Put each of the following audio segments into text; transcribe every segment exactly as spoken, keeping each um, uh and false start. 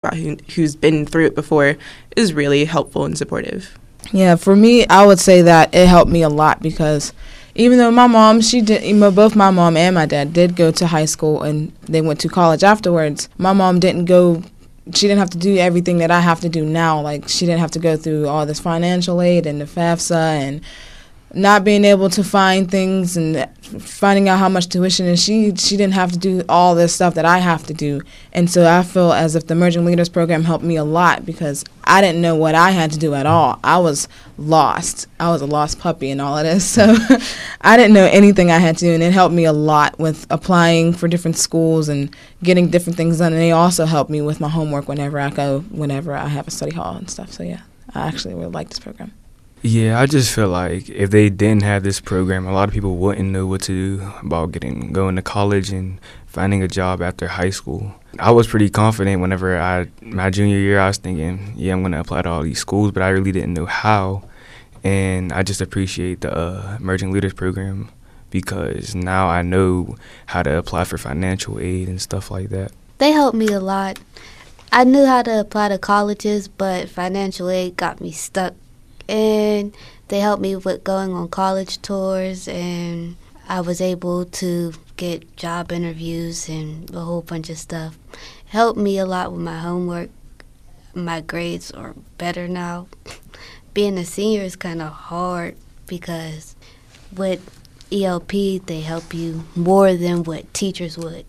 got who, who's been through it before is really helpful and supportive. Yeah, for me, I would say that it helped me a lot because even though my mom, she did, you know, both my mom and my dad did go to high school and they went to college afterwards. My mom didn't go, she didn't have to do everything that I have to do now. Like, she didn't have to go through all this financial aid and the FAFSA and not being able to find things and finding out how much tuition, and she she didn't have to do all this stuff that I have to do. And so I feel as if the Emerging Leaders Program helped me a lot because I didn't know what I had to do at all. I was lost. I was a lost puppy and all of this. So I didn't know anything I had to do, and it helped me a lot with applying for different schools and getting different things done. And they also helped me with my homework whenever I go, whenever I have a study hall and stuff. So yeah, I actually really like this program. Yeah, I just feel like if they didn't have this program, a lot of people wouldn't know what to do about getting going to college and finding a job after high school. I was pretty confident whenever I my junior year. I was thinking, yeah, I'm going to apply to all these schools, but I really didn't know how. And I just appreciate the uh, Emerging Leaders Program because now I know how to apply for financial aid and stuff like that. They helped me a lot. I knew how to apply to colleges, but financial aid got me stuck. And they helped me with going on college tours, and I was able to get job interviews and a whole bunch of stuff. Helped me a lot with my homework. My grades are better now. Being a senior is kind of hard because with E L P, they help you more than what teachers would.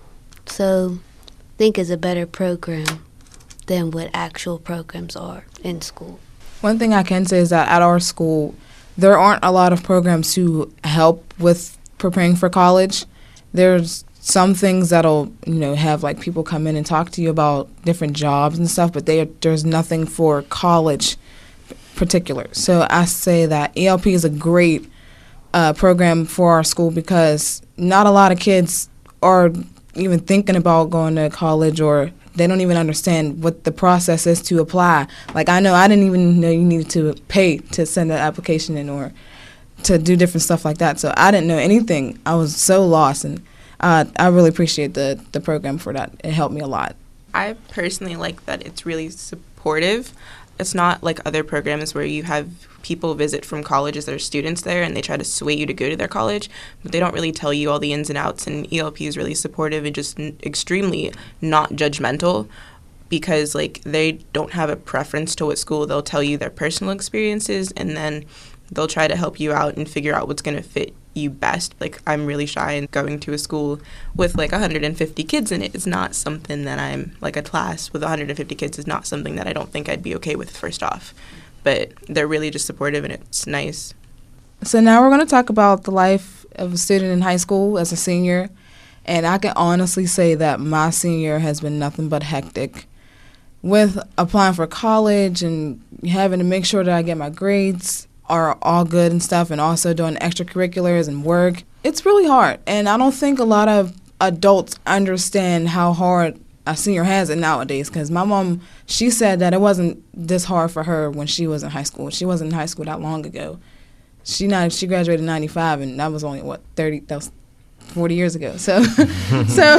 So I think it's a better program than what actual programs are in school. One thing I can say is that at our school, there aren't a lot of programs to help with preparing for college. There's some things that'll, you know, have like people come in and talk to you about different jobs and stuff, but they, there's nothing for college particular. So I say that E L P is a great uh, program for our school because not a lot of kids are even thinking about going to college, or they don't even understand what the process is to apply. Like, I know I didn't even know you needed to pay to send an application in or to do different stuff like that. So I didn't know anything. I was so lost, and uh, I really appreciate the, the program for that. It helped me a lot. I personally like that it's really supportive. It's not like other programs where you have people visit from colleges that are students there and they try to sway you to go to their college, but they don't really tell you all the ins and outs. And E L P is really supportive and just n- extremely not judgmental because, like, they don't have a preference to what school. They'll tell you their personal experiences, and then they'll try to help you out and figure out what's going to fit you best. Like, I'm really shy, and going to a school with like one hundred fifty kids in it is not something that I'm, like a class with one hundred fifty kids is not something that I don't think I'd be okay with first off. But they're really just supportive, and it's nice. So now we're going to talk about the life of a student in high school as a senior. And I can honestly say that my senior has been nothing but hectic. With applying for college and having to make sure that I get my grades are all good and stuff, and also doing extracurriculars and work, it's really hard. And I don't think a lot of adults understand how hard a senior has it nowadays, because my mom, she said that it wasn't this hard for her when she was in high school. She wasn't in high school that long ago. She not she graduated in ninety-five, and that was only, what, thirty, that was forty years ago. So, so,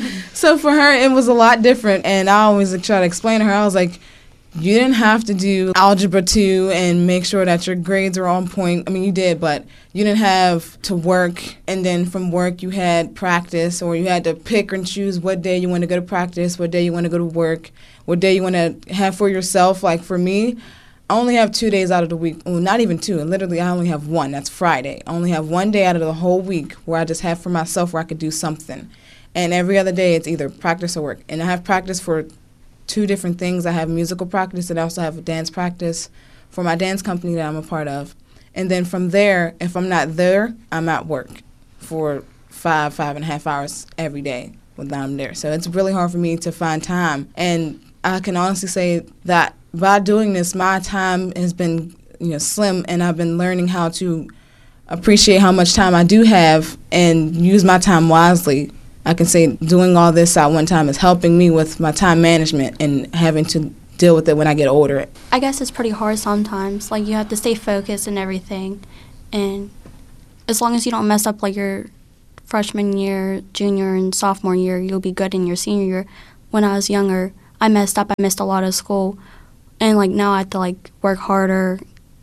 so for her, it was a lot different. And I always try to explain to her, I was like, you didn't have to do algebra two and make sure that your grades are on point. I mean, you did, but you didn't have to work, and then from work you had practice, or you had to pick and choose what day you want to go to practice, what day you want to go to work, what day you want to have for yourself. Like, for me, I only have two days out of the week. Well, not even two. Literally, I only have one. That's Friday. I only have one day out of the whole week where I just have for myself where I could do something. And every other day it's either practice or work. And I have practice for two different things. I have musical practice, and I also have a dance practice for my dance company that I'm a part of. And then from there, if I'm not there, I'm at work for five, five and a half hours every day when I'm there. So it's really hard for me to find time. And I can honestly say that by doing this, my time has been, you know, slim, and I've been learning how to appreciate how much time I do have and use my time wisely. I can say doing all this at one time is helping me with my time management and having to deal with it when I get older. I guess it's pretty hard sometimes. Like, you have to stay focused and everything. And as long as you don't mess up, like, your freshman year, junior, and sophomore year, you'll be good in your senior year. When I was younger, I messed up. I missed a lot of school. And, like, now I have to, like, work harder,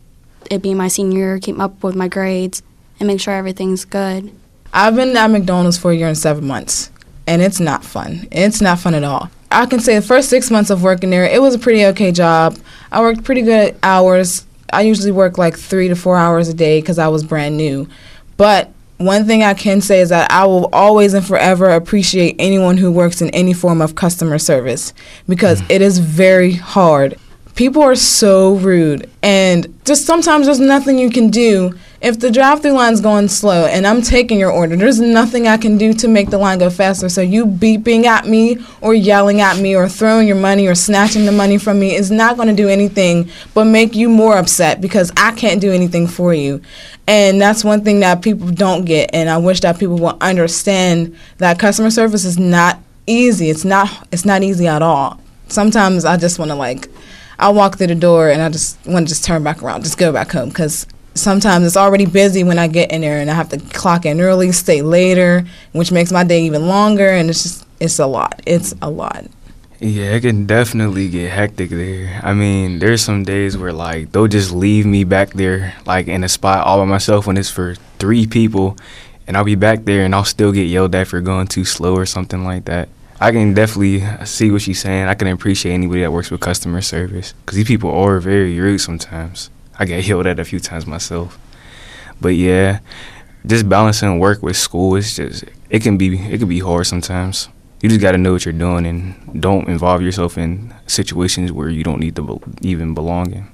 it being my senior year, keep up with my grades, and make sure everything's good. I've been at McDonald's for a year and seven months, and it's not fun. It's not fun at all. I can say the first six months of working there, it was a pretty okay job. I worked pretty good hours. I usually work like three to four hours a day because I was brand new. But one thing I can say is that I will always and forever appreciate anyone who works in any form of customer service because it is very hard. People are so rude, and just sometimes there's nothing you can do. If the drive-thru line's going slow and I'm taking your order, there's nothing I can do to make the line go faster. So you beeping at me or yelling at me or throwing your money or snatching the money from me is not going to do anything but make you more upset because I can't do anything for you. And that's one thing that people don't get, and I wish that people will understand that customer service is not easy. It's not, it's not easy at all. Sometimes I just want to, like, I walk through the door and I just want to just turn back around, just go back home, because sometimes it's already busy when I get in there and I have to clock in early, stay later, which makes my day even longer, and it's just, it's a lot. It's a lot. Yeah, it can definitely get hectic there. I mean, there's some days where, like, they'll just leave me back there, like, in a spot all by myself when it's for three people, and I'll be back there and I'll still get yelled at for going too slow or something like that. I can definitely see what she's saying. I can appreciate anybody that works with customer service because these people are very rude sometimes. I get yelled at a few times myself. But yeah, just balancing work with school, is just, it can be it can be hard sometimes. You just got to know what you're doing and don't involve yourself in situations where you don't need to be- even belong in.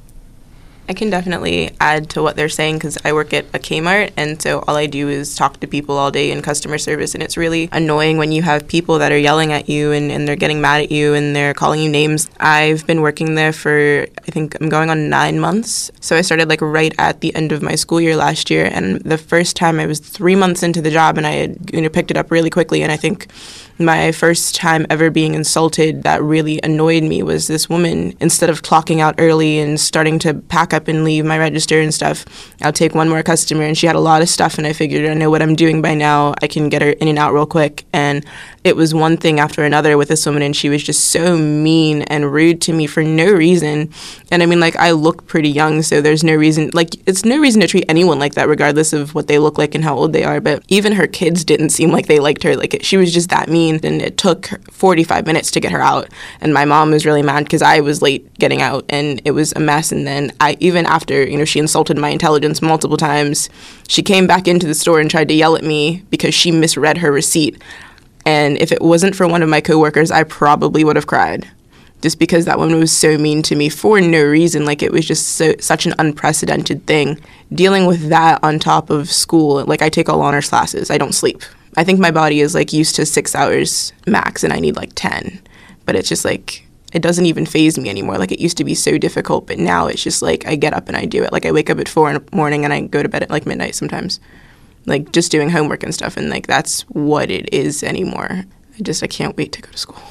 I can definitely add to what they're saying because I work at a Kmart, and so all I do is talk to people all day in customer service, and it's really annoying when you have people that are yelling at you and, and they're getting mad at you and they're calling you names. I've been working there for, I think I'm going on nine months, so I started like right at the end of my school year last year, and the first time I was three months into the job and I had, you know, picked it up really quickly, and I think my first time ever being insulted that really annoyed me was this woman, instead of clocking out early and starting to pack up and leave my register and stuff, I'll take one more customer, and she had a lot of stuff, and I figured I know what I'm doing by now. I can get her in and out real quick, and it was one thing after another with this woman, and she was just so mean and rude to me for no reason. And I mean, like, I look pretty young, so there's no reason, like, it's no reason to treat anyone like that regardless of what they look like and how old they are, but even her kids didn't seem like they liked her. Like, she was just that mean, and it took forty-five minutes to get her out, and my mom was really mad because I was late getting out, and it was a mess. And then I, even after, you know, she insulted my intelligence multiple times, she came back into the store and tried to yell at me because she misread her receipt. And if it wasn't for one of my coworkers, I probably would have cried, just because that woman was so mean to me for no reason. Like, it was just so, such an unprecedented thing. Dealing with that on top of school, like, I take all honors classes. I don't sleep. I think my body is, like, used to six hours max, and I need, like, ten. But it's just, like, it doesn't even faze me anymore. Like, it used to be so difficult, but now it's just, like, I get up and I do it. Like, I wake up at four in the morning and I go to bed at, like, midnight sometimes. Like, just doing homework and stuff, and, like, that's what it is anymore. I just, I can't wait to go to school.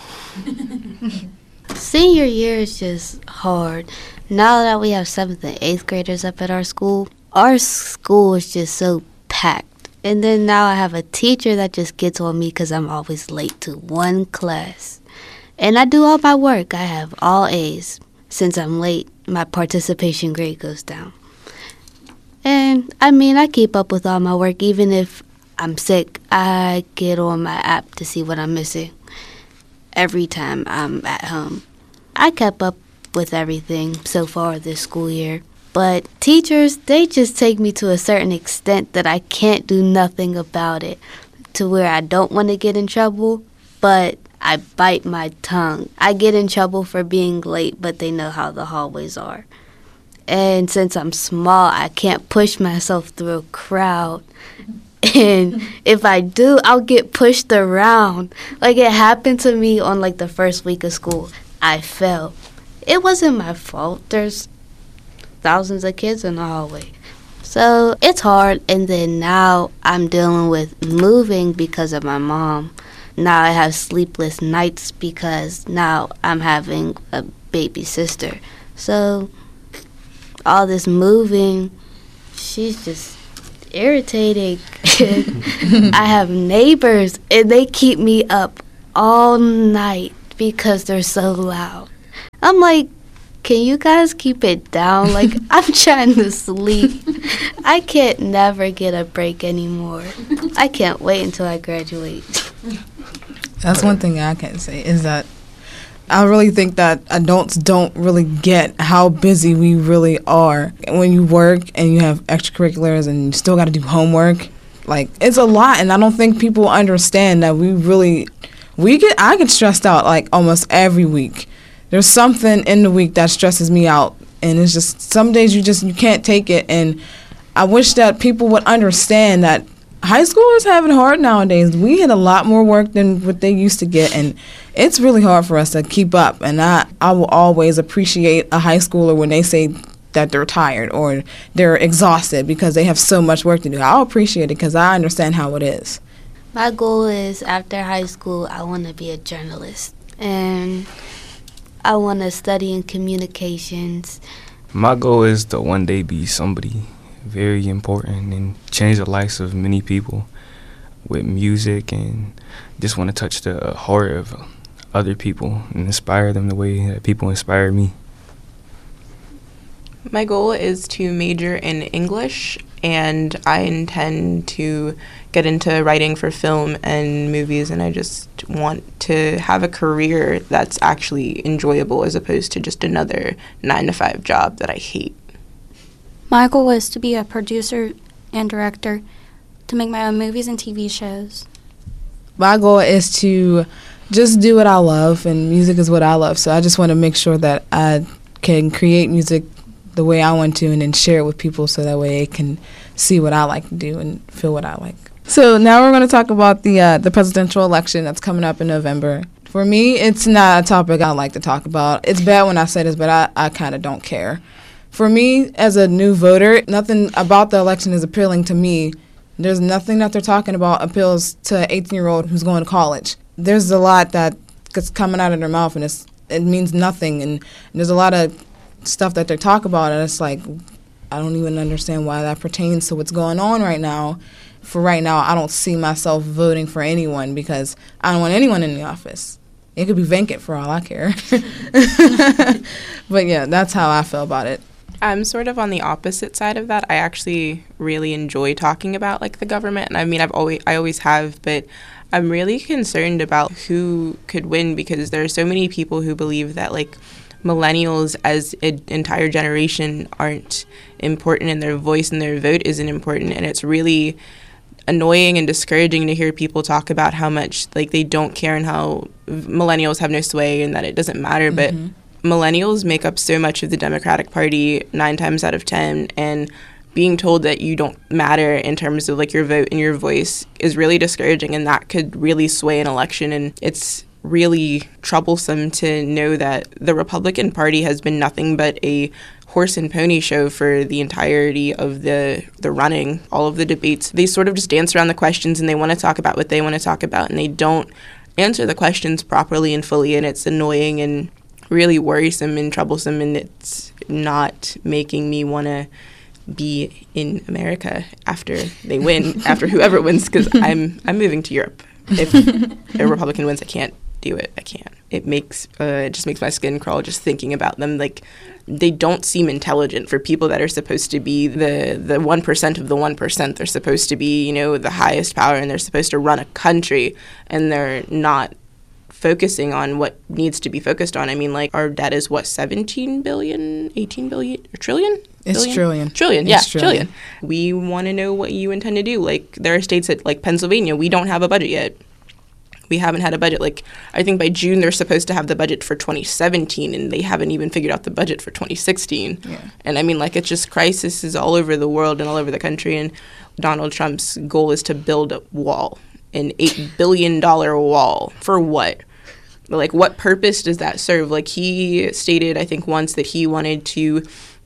Senior year is just hard. Now that we have seventh and eighth graders up at our school, our school is just so packed. And then now I have a teacher that just gets on me because I'm always late to one class. And I do all my work. I have all A's. Since I'm late, my participation grade goes down. And, I mean, I keep up with all my work. Even if I'm sick, I get on my app to see what I'm missing every time I'm at home. I kept up with everything so far this school year. But teachers, they just take me to a certain extent that I can't do nothing about it, to where I don't want to get in trouble, but I bite my tongue. I get in trouble for being late, but they know how the hallways are. And since I'm small, I can't push myself through a crowd. And if I do, I'll get pushed around. Like, it happened to me on, like, the first week of school. I fell. It wasn't my fault. There's thousands of kids in the hallway. So it's hard. And then now I'm dealing with moving because of my mom. Now I have sleepless nights because now I'm having a baby sister. So all this moving, she's just irritating. I have neighbors, and they keep me up all night because they're so loud. I'm like, can you guys keep it down? Like, I'm trying to sleep. I can't never get a break anymore. I can't wait until I graduate. That's one thing I can say is that I really think that adults don't really get how busy we really are. When you work and you have extracurriculars and you still got to do homework, like, it's a lot. And I don't think people understand that we really, we get, I get stressed out like almost every week. There's something in the week that stresses me out. And it's just, some days you just, you can't take it. And I wish that people would understand that high schoolers have it hard nowadays. We get a lot more work than what they used to get, and it's really hard for us to keep up. And I, I will always appreciate a high schooler when they say that they're tired or they're exhausted because they have so much work to do. I'll appreciate it because I understand how it is. My goal is after high school, I want to be a journalist, and I want to study in communications. My goal is to one day be somebody very important and change the lives of many people with music, and just want to touch the heart of other people and inspire them the way that people inspire me. My goal is to major in English, and I intend to get into writing for film and movies, and I just want to have a career that's actually enjoyable as opposed to just another nine to five job that I hate. My goal is to be a producer and director, to make my own movies and T V shows. My goal is to just do what I love, and music is what I love. So I just want to make sure that I can create music the way I want to and then share it with people so that way they can see what I like to do and feel what I like. So now we're going to talk about the uh, the presidential election that's coming up in November. For me, it's not a topic I like to talk about. It's bad when I say this, but I, I kind of don't care. For me, as a new voter, nothing about the election is appealing to me. There's nothing that they're talking about appeals to an eighteen-year-old who's going to college. There's a lot that gets coming out of their mouth, and it's, it means nothing. And, and there's a lot of stuff that they talk about, and it's like, I don't even understand why that pertains to what's going on right now. For right now, I don't see myself voting for anyone because I don't want anyone in the office. It could be vacant for all I care. But, yeah, that's how I feel about it. I'm sort of on the opposite side of that. I actually really enjoy talking about like the government, and I mean I've always I always have, but I'm really concerned about who could win because there are so many people who believe that like millennials as an entire generation aren't important and their voice and their vote isn't important, and it's really annoying and discouraging to hear people talk about how much like they don't care and how millennials have no sway and that it doesn't matter, mm-hmm. but millennials make up so much of the Democratic Party nine times out of ten, and being told that you don't matter in terms of like your vote and your voice is really discouraging, and that could really sway an election. And it's really troublesome to know that the Republican Party has been nothing but a horse and pony show for the entirety of the the running, all of the debates. They sort of just dance around the questions and they want to talk about what they want to talk about, and they don't answer the questions properly and fully, and it's annoying and really worrisome and troublesome, and it's not making me want to be in America after they win, after whoever wins, because I'm I'm moving to Europe. If a Republican wins, I can't do it. I can't. It makes uh, it just makes my skin crawl just thinking about them. Like, they don't seem intelligent for people that are supposed to be the the one percent of the one percent. They're supposed to be, you know, the highest power, and they're supposed to run a country, and they're not focusing on what needs to be focused on. I mean, like, our debt is what, seventeen billion, eighteen billion, or trillion? It's billion? trillion. Trillion, it's yeah, trillion. trillion. We want to know what you intend to do. Like, there are states that, like Pennsylvania, we don't have a budget yet. We haven't had a budget. Like, I think by June they're supposed to have the budget for twenty seventeen, and they haven't even figured out the budget for twenty sixteen. Yeah. And I mean, like, it's just crisis is all over the world and all over the country, and Donald Trump's goal is to build a wall, an eight billion dollars wall. For what? Like, what purpose does that serve? Like, he stated, I think, once that he wanted to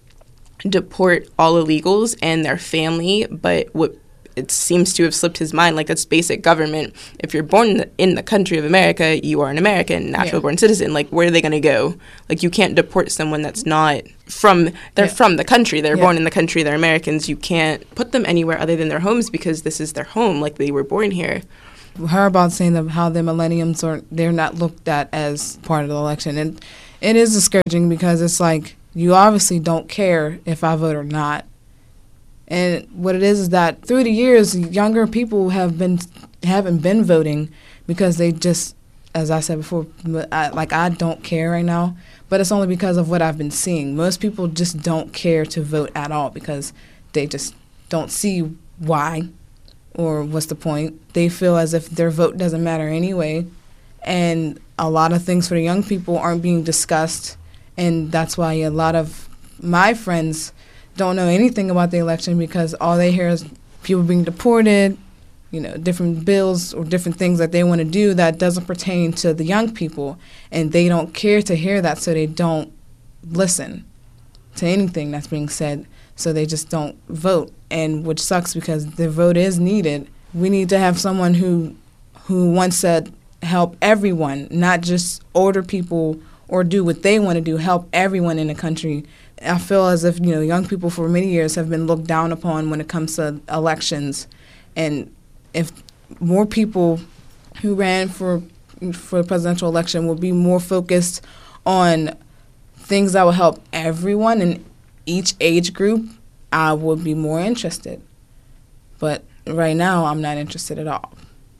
deport all illegals and their family, but what it seems to have slipped his mind, like, that's basic government. If you're born in the, in the country of America, you are an American, natural-born yeah. citizen. Like, where are they going to go? Like, you can't deport someone that's not from, they're yeah. from the country. They're yeah. born in the country. They're Americans. You can't put them anywhere other than their homes because this is their home. Like, they were born here. her about saying that how the millenniums are they're not looked at as part of the election, and it is discouraging because it's like you obviously don't care if I vote or not. And what it is is that through the years, younger people have been haven't been voting because they just, as I said before, I, like I don't care right now. But it's only because of what I've been seeing. Most people just don't care to vote at all because they just don't see why or what's the point. They feel as if their vote doesn't matter anyway. And a lot of things for the young people aren't being discussed. And that's why a lot of my friends don't know anything about the election because all they hear is people being deported, you know, different bills or different things that they want to do that doesn't pertain to the young people. And they don't care to hear that, so they don't listen to anything that's being said. So they just don't vote, and which sucks because the vote is needed. We need to have someone who who wants to help everyone, not just older people or do what they want to do, help everyone in the country. I feel as if, you know, young people for many years have been looked down upon when it comes to elections. And if more people who ran for for the presidential election would be more focused on things that will help everyone in each age group, I would be more interested. But right now, I'm not interested at all.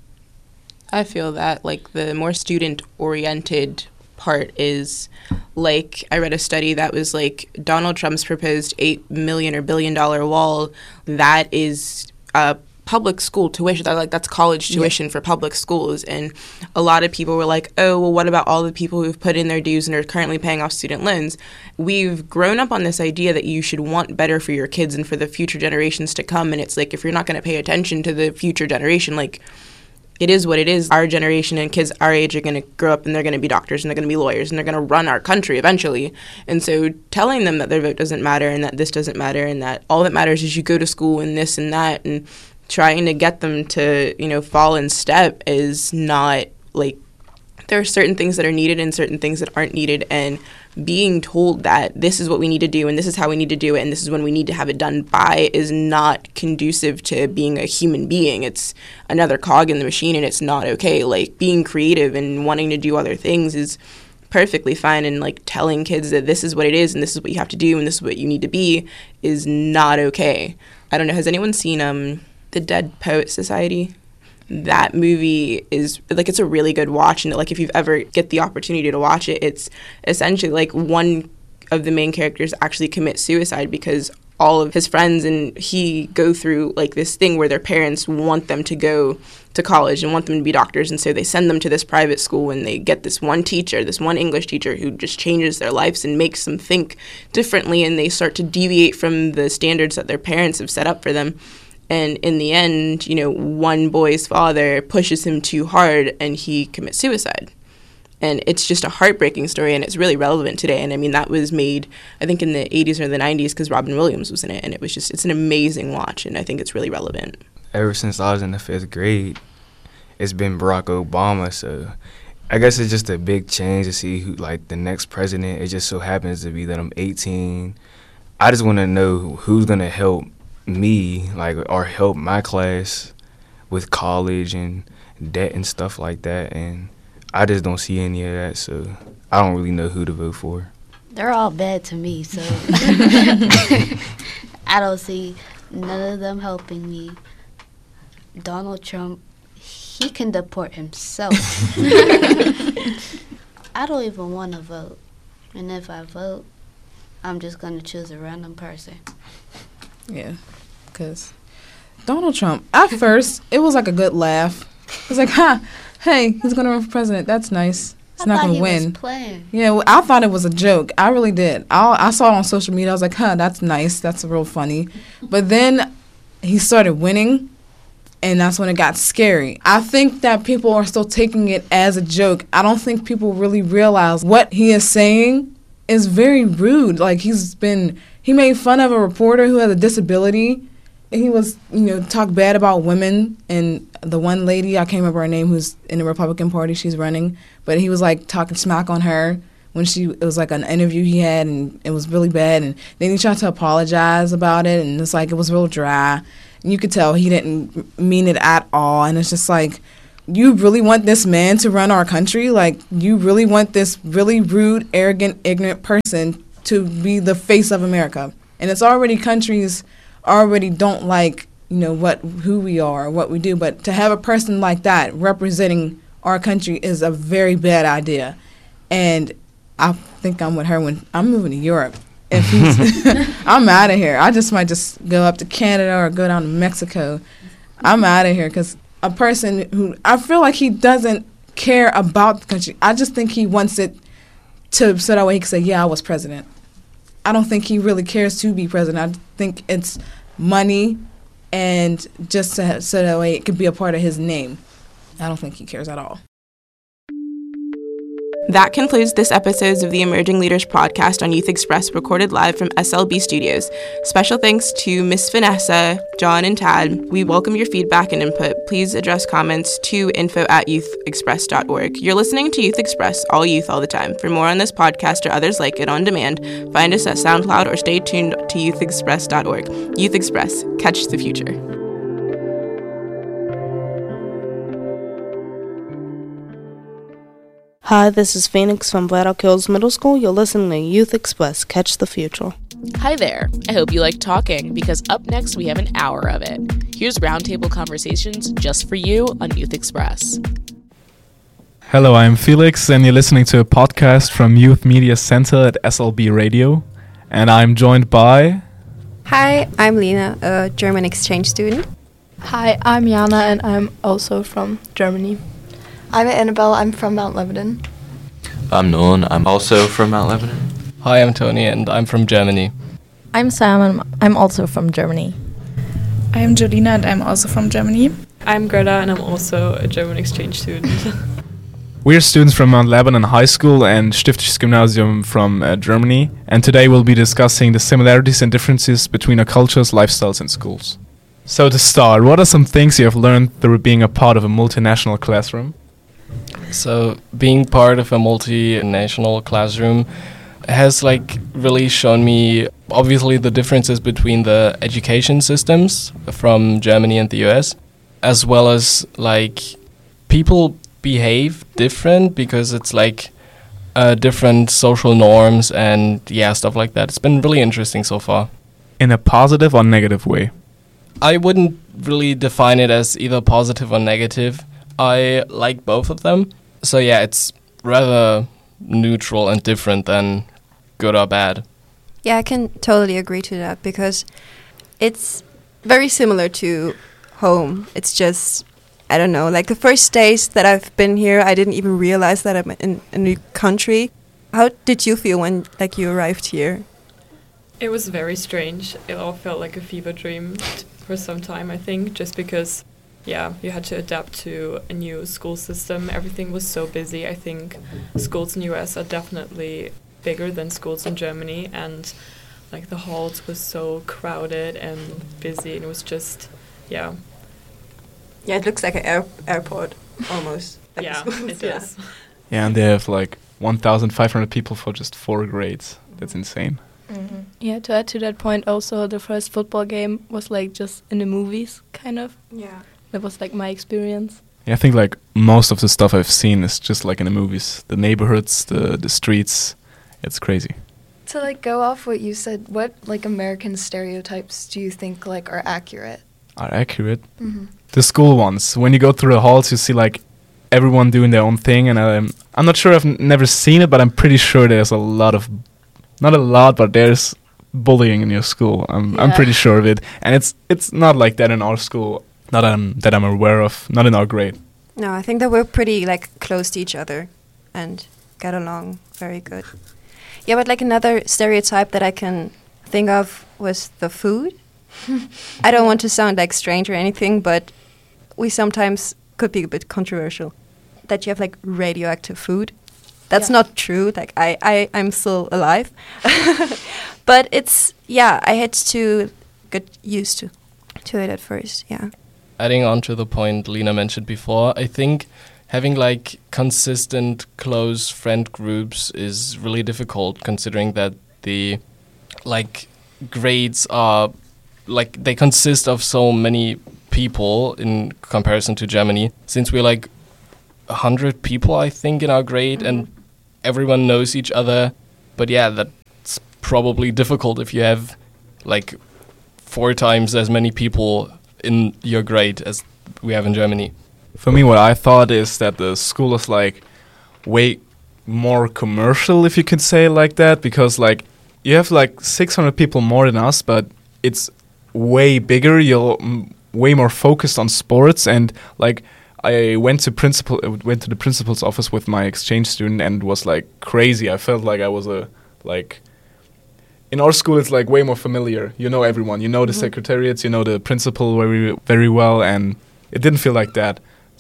I feel that, like, the more student-oriented part is, like, I read a study that was, like, Donald Trump's proposed eight million dollars or billion dollar wall, that is uh, public school tuition. That, like, that's college tuition yeah. for public schools. And a lot of people were like, oh, well, what about all the people who've put in their dues and are currently paying off student loans? We've grown up on this idea that you should want better for your kids and for the future generations to come. And it's like, if you're not going to pay attention to the future generation, like, it is what it is. Our generation and kids our age are going to grow up and they're going to be doctors and they're going to be lawyers and they're going to run our country eventually. And so telling them that their vote doesn't matter and that this doesn't matter and that all that matters is you go to school and this and that, and trying to get them to, you know, fall in step is not, like, there are certain things that are needed and certain things that aren't needed, and being told that this is what we need to do and this is how we need to do it and this is when we need to have it done by is not conducive to being a human being. It's another cog in the machine, and it's not okay. Like, being creative and wanting to do other things is perfectly fine, and, like, telling kids that this is what it is and this is what you have to do and this is what you need to be is not okay. I don't know, has anyone seen um The Dead Poet Society? That movie is, like, it's a really good watch, and, like, if you've ever get the opportunity to watch it, it's essentially, like, one of the main characters actually commits suicide because all of his friends and he go through, like, this thing where their parents want them to go to college and want them to be doctors, and so they send them to this private school and they get this one teacher, this one English teacher who just changes their lives and makes them think differently, and they start to deviate from the standards that their parents have set up for them. And in the end, you know, one boy's father pushes him too hard and he commits suicide. And it's just a heartbreaking story, and it's really relevant today. And I mean, that was made, I think, in the eighties or the nineties because Robin Williams was in it. And it was just, it's an amazing watch, and I think it's really relevant. Ever since I was in the fifth grade, it's been Barack Obama. So I guess it's just a big change to see who, like, the next president. It just so happens to be that I'm eighteen. I just want to know who's going to help me, like, or help my class with college and debt and stuff like that, and I just don't see any of that, so I don't really know who to vote for. They're all bad to me, so I don't see none of them helping me. Donald Trump, he can deport himself. I don't even want to vote, and if I vote, I'm just going to choose a random person. Yeah, because Donald Trump, at first, it was like a good laugh. It was like, ha, hey, he's going to run for president. That's nice. He's I not going to win. win. Playing. Yeah, well, I thought it was a joke. I really did. I, I saw it on social media. I was like, huh, that's nice. That's real funny. But then he started winning, and that's when it got scary. I think that people are still taking it as a joke. I don't think people really realize what he is saying is very rude. Like, he's been... He made fun of a reporter who has a disability. He was, you know, talked bad about women. And the one lady, I can't remember her name, who's in the Republican Party, she's running. But he was, like, talking smack on her when she, it was, like, an interview he had, and it was really bad. And then he tried to apologize about it, and it's, like, it was real dry. And you could tell he didn't mean it at all. And it's just, like, you really want this man to run our country? Like, you really want this really rude, arrogant, ignorant person to be the face of America? And it's already countries already don't like, you know, what who we are, what we do. But to have a person like that representing our country is a very bad idea. And I think I'm with her when I'm moving to Europe. If he's, I'm out of here. I just might just go up to Canada or go down to Mexico. I'm out of here because a person who I feel like he doesn't care about the country. I just think he wants it to so that way he can say, yeah, I was president. I don't think he really cares to be president. I think it's money and just to have, so that way it could be a part of his name. I don't think he cares at all. That concludes this episode of the Emerging Leaders podcast on Youth Express, recorded live from S L B Studios. Special thanks to Miss Vanessa, John, and Tad. We welcome your feedback and input. Please address comments to info at youth express dot org. You're listening to Youth Express, all youth, all the time. For more on this podcast or others like it on demand, find us at SoundCloud or stay tuned to youth express dot org. Youth Express, catch the future. Hi, this is Phoenix from Black Elk Hills Middle School. You're listening to Youth Express, catch the future. Hi there. I hope you like talking, because up next we have an hour of it. Here's roundtable conversations just for you on Youth Express. Hello, I'm Felix, and you're listening to a podcast from Youth Media Center at S L B Radio. And I'm joined by... Hi, I'm Lena, a German exchange student. Hi, I'm Jana, and I'm also from Germany. I'm Annabelle, I'm from Mount Lebanon. I'm Nolan, I'm also from Mount Lebanon. Hi, I'm Tony, and I'm from Germany. I'm Sam, and I'm also from Germany. I'm Jolina, and I'm also from Germany. I'm Greta, and I'm also a German exchange student. We're students from Mount Lebanon High School and Stiftisches Gymnasium from uh, Germany, and today we'll be discussing the similarities and differences between our cultures, lifestyles, and schools. So to start, what are some things you have learned through being a part of a multinational classroom? So being part of a multinational classroom has like really shown me obviously the differences between the education systems from Germany and the U S, as well as like people behave different because it's like uh, different social norms and yeah, stuff like that. It's been really interesting so far. In a positive or negative way? I wouldn't really define it as either positive or negative. I like both of them. So yeah, it's rather neutral and different than good or bad. Yeah, I can totally agree to that because it's very similar to home. It's just, I don't know, like the first days that I've been here, I didn't even realize that I'm in a new country. How did you feel when like you arrived here? It was very strange. It all felt like a fever dream t- for some time, I think, just because yeah, you had to adapt to a new school system. Everything was so busy. I think schools in the U S are definitely bigger than schools in Germany, and like the halls was so crowded and busy, and it was just, yeah. Yeah, it looks like an air- airport almost. Like yeah, it does. Yeah, and they have like one thousand five hundred people for just four grades. That's insane. Mm-hmm. Yeah, to add to that point, also the first football game was like just in the movies, kind of. Yeah. That was like my experience. Yeah, I think like most of the stuff I've seen is just like in the movies. The neighborhoods, the the streets, it's crazy. To like go off what you said, what like American stereotypes do you think like are accurate? Are accurate? Mm-hmm. The school ones. When you go through the halls, you see like everyone doing their own thing, and I'm I'm not sure, I've n- never seen it, but I'm pretty sure there's a lot of, not a lot, but there's bullying in your school. I'm yeah. I'm pretty sure of it, and it's it's not like that in our school. Not that I'm, that I'm aware of. Not in our grade. No, I think that we're pretty like close to each other and get along very good. Yeah, but like another stereotype that I can think of was the food. I don't want to sound like strange or anything, but we sometimes could be a bit controversial. That you have like radioactive food. That's yeah. not true. Like I, I, I'm still alive. But it's, yeah, I had to get used to, to it at first, yeah. Adding on to the point Lena mentioned before, I think having like consistent close friend groups is really difficult, considering that the like grades are like they consist of so many people in comparison to Germany. Since we're like a hundred people, I think, in our grade, mm-hmm. and everyone knows each other. But yeah, that's probably difficult if you have like four times as many people in your grade as we have in Germany. For me, what I thought is that the school is like way more commercial, if you could say it like that, because like you have like six hundred people more than us, but it's way bigger. You're m- way more focused on sports, and like I went to principal uh, went to the principal's office with my exchange student, and it was like crazy. I felt like I was a like. In our school, it's like way more familiar. You know everyone. You know the mm-hmm. secretariats. You know the principal very very well, and it didn't feel like that.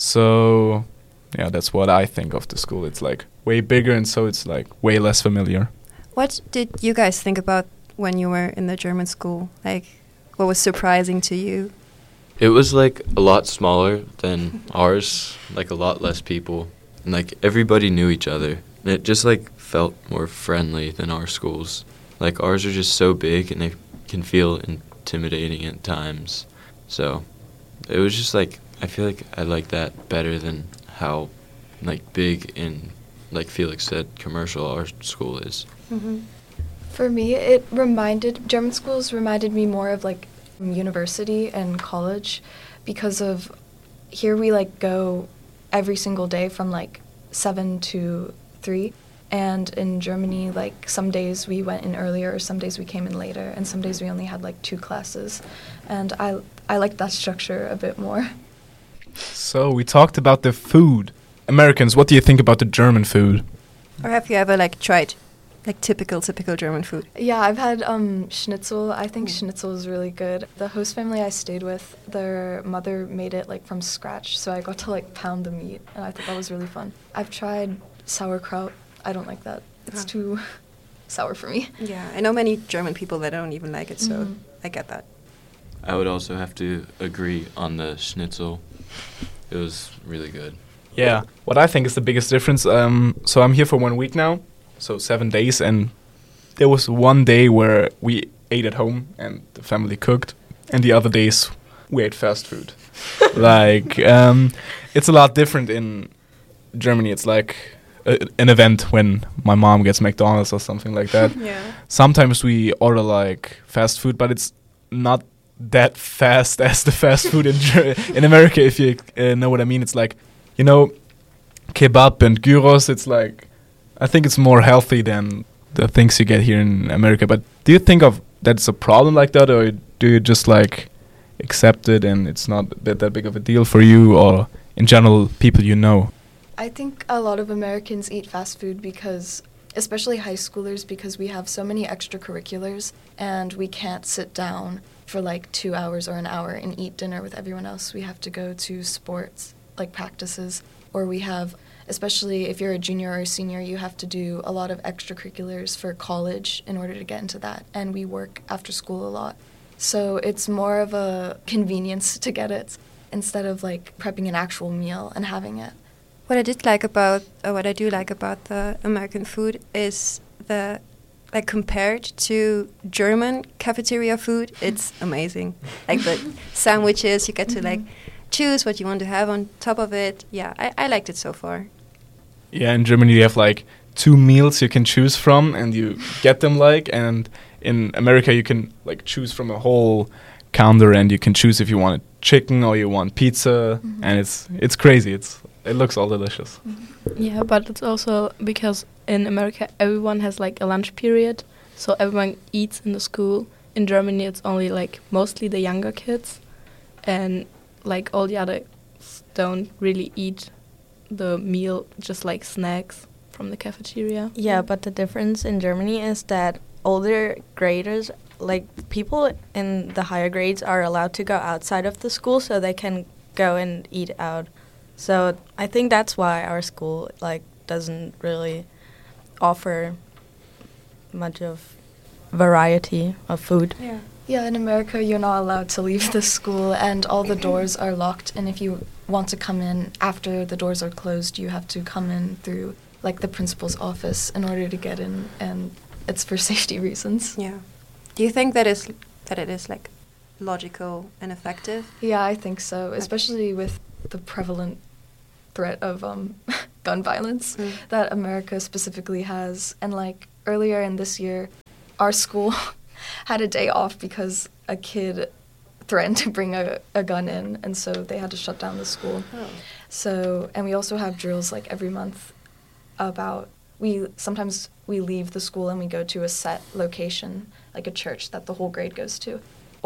So, yeah, that's what I think of the school. It's like way bigger, and so it's like way less familiar. What did you guys think about when you were in the German school? Like, what was surprising to you? It was like a lot smaller than ours, like a lot less people, and like everybody knew each other. And it just like felt more friendly than our schools. Like ours are just so big and they can feel intimidating at times. So it was just like, I feel like I like that better than how like big and, like Felix said, commercial our school is. Mm-hmm. For me, it reminded, German schools reminded me more of like university and college, because of here we like go every single day from like seven to three. And in Germany, like some days we went in earlier, some days we came in later, and some days we only had like two classes. And I I liked that structure a bit more. So we talked about the food. Americans, what do you think about the German food? Or have you ever like tried like typical typical German food? Yeah, I've had um, schnitzel. I think mm. schnitzel is really good. The host family I stayed with, their mother made it like from scratch, so I got to like pound the meat, and I thought that was really fun. I've tried sauerkraut. I don't like that. It's oh. too sour for me. Yeah, I know many German people that don't even like it, so mm. I get that. I would also have to agree on the schnitzel. It was really good. Yeah, what I think is the biggest difference, um, so I'm here for one week now, so seven days, and there was one day where we ate at home and the family cooked, and the other days we ate fast food. like, um, it's a lot different in Germany. It's like a, an event when my mom gets McDonald's or something like that. Yeah. Sometimes we order like fast food, but it's not that fast as the fast food in Ger- in America, if you uh, know what I mean. It's like, you know, kebab and gyros. It's like, I think it's more healthy than the things you get here in America. But do you think of that's a problem like that, or do you just like accept it and it's not that, that big of a deal for you, or in general people you know? I think a lot of Americans eat fast food because, especially high schoolers, because we have so many extracurriculars and we can't sit down for like two hours or an hour and eat dinner with everyone else. We have to go to sports, like practices, or we have, especially if you're a junior or a senior, you have to do a lot of extracurriculars for college in order to get into that. And we work after school a lot. So it's more of a convenience to get it instead of like prepping an actual meal and having it. What I did like about, or what I do like about the American food is the, like compared to German cafeteria food, it's amazing. Like the sandwiches, you get to like choose what you want to have on top of it. Yeah, I, I liked it so far. Yeah, in Germany you have like two meals you can choose from and you get them like, and in America you can like choose from a whole counter and you can choose if you want chicken or you want pizza, mm-hmm. and it's it's crazy. It's It looks all delicious. Yeah, but it's also because in America everyone has like a lunch period, so everyone eats in the school. In Germany it's only like mostly the younger kids, and like all the others don't really eat the meal, just like snacks from the cafeteria. Yeah, but the difference in Germany is that older graders, like people in the higher grades, are allowed to go outside of the school so they can go and eat out. So I think that's why our school like doesn't really offer much of variety of food. Yeah. Yeah, in America you're not allowed to leave the school and all the doors are locked, and if you want to come in after the doors are closed, you have to come in through like the principal's office in order to get in, and it's for safety reasons. Yeah. Do you think that is that it is like logical and effective? Yeah, I think so, especially with the prevalent threat of um, gun violence mm. that America specifically has. And like earlier in this year, our school had a day off because a kid threatened to bring a, a gun in, and so they had to shut down the school. Oh. So, and we also have drills like every month about, we sometimes we leave the school and we go to a set location, like a church that the whole grade goes to.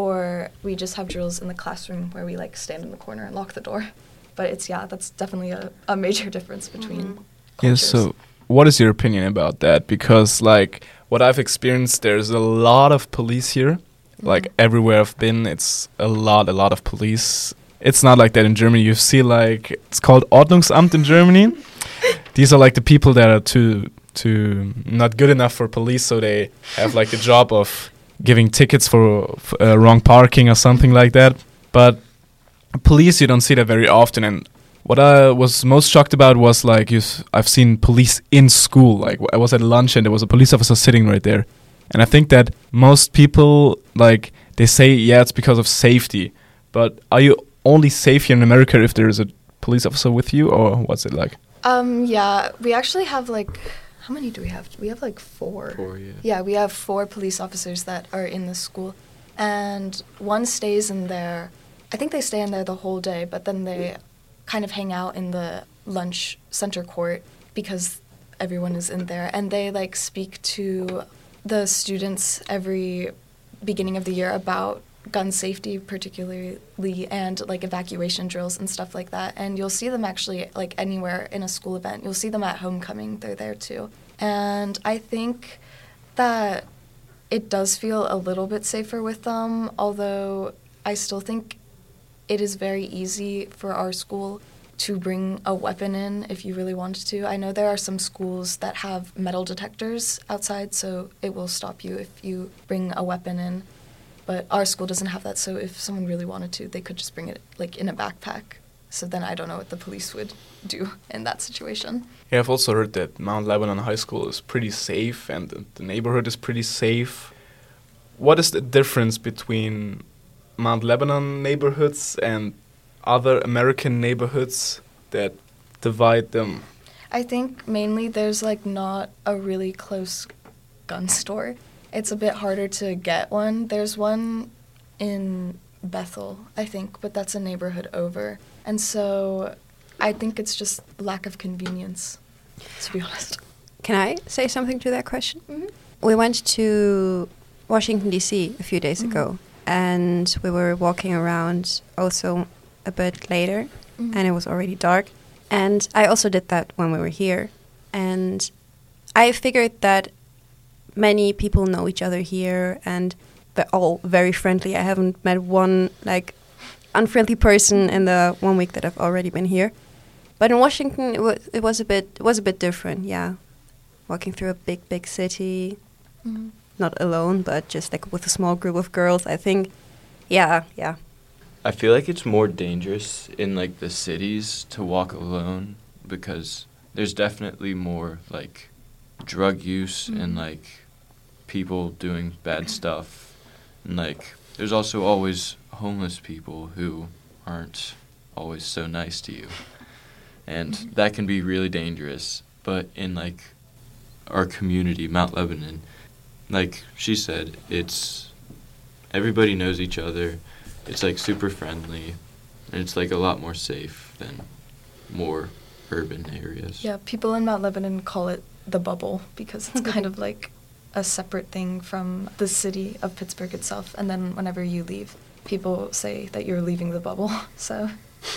Or we just have drills in the classroom where we like stand in the corner and lock the door. But it's, yeah, that's definitely a, a major difference between mm-hmm. cultures. Yeah, so what is your opinion about that? Because like what I've experienced, there's a lot of police here. Mm-hmm. Like everywhere I've been, it's a lot, a lot of police. It's not like that in Germany. You see like, it's called Ordnungsamt in Germany. These are like the people that are too, too not good enough for police, so they have like the job of giving tickets for, for uh, wrong parking or something like that. But police, you don't see that very often. And what I was most shocked about was like you I've seen police in school. Like I was at lunch and there was a police officer sitting right there. And I think that most people, like, they say, yeah, it's because of safety. But are you only safe here in America if there is a police officer with you, or what's it like? Um, yeah, we actually have like, how many do we have? We have like four. Four, yeah. Yeah, we have four police officers that are in the school. And one stays in there, I think they stay in there the whole day, but then they kind of hang out in the lunch center court because everyone is in there. And they like speak to the students every beginning of the year about gun safety particularly, and like evacuation drills and stuff like that. And you'll see them actually like anywhere in a school event. You'll see them at homecoming. They're there too. And I think that it does feel a little bit safer with them, although I still think it is very easy for our school to bring a weapon in if you really wanted to. I know there are some schools that have metal detectors outside, so it will stop you if you bring a weapon in. But our school doesn't have that, so if someone really wanted to, they could just bring it like in a backpack. So then I don't know what the police would do in that situation. Yeah, I've also heard that Mount Lebanon High School is pretty safe and the, the neighborhood is pretty safe. What is the difference between Mount Lebanon neighborhoods and other American neighborhoods that divide them? I think mainly there's like not a really close gun store. It's a bit harder to get one. There's one in Bethel, I think, but that's a neighborhood over. And so I think it's just lack of convenience, to be honest. Can I say something to that question? Mm-hmm. We went to Washington, D C a few days mm-hmm. ago, and we were walking around also a bit later, mm-hmm. and it was already dark. And I also did that when we were here. And I figured that many people know each other here, and they're all very friendly. I haven't met one like unfriendly person in the one week that I've already been here. But in Washington, it was it was a bit it was a bit different. Yeah, walking through a big big city, mm-hmm. not alone, but just like with a small group of girls. I think, yeah, yeah. I feel like it's more dangerous in like the cities to walk alone because there's definitely more like drug use mm-hmm. and like people doing bad stuff, and like there's also always homeless people who aren't always so nice to you, and mm-hmm. that can be really dangerous. But in like our community, Mount Lebanon, like she said, it's everybody knows each other. It's like super friendly, and it's like a lot more safe than more urban areas. Yeah, people in Mount Lebanon call it the bubble because it's kind of like a separate thing from the city of Pittsburgh itself. And then whenever you leave, people say that you're leaving the bubble. So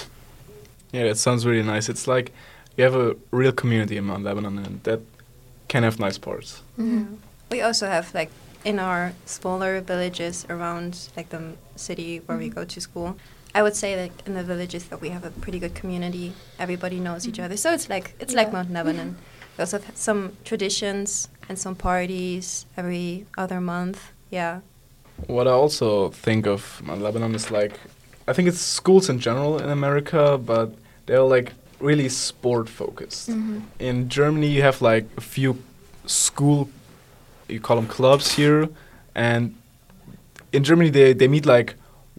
yeah, that sounds really nice. It's like you have a real community in Mount Lebanon, and that can have nice parts. Mm-hmm. We also have like in our smaller villages around like the city where mm-hmm. we go to school, I would say like in the villages that we have a pretty good community. Everybody knows mm-hmm. each other. So it's like it's yeah. like Mount Lebanon. Mm-hmm. We also have some traditions and some parties every other month. Yeah. What I also think of Mount Lebanon is like, I think it's schools in general in America, but they're like really sport focused. Mm-hmm. In Germany, you have like a few school, you call them clubs here, and in Germany they, they meet like